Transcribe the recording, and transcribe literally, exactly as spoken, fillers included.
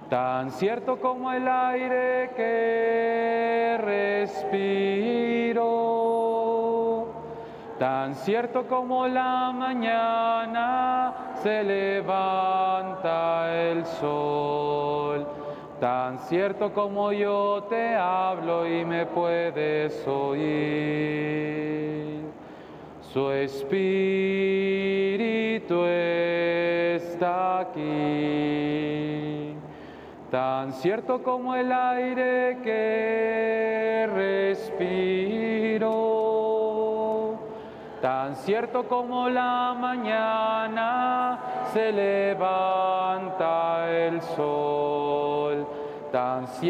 Tan cierto como el aire que respiro, tan cierto como la mañana se levanta el sol, tan cierto como yo te hablo y me puedes oír. Su espíritu está aquí. Tan cierto como el aire que respiro, tan cierto como la mañana se levanta el sol, tan cierto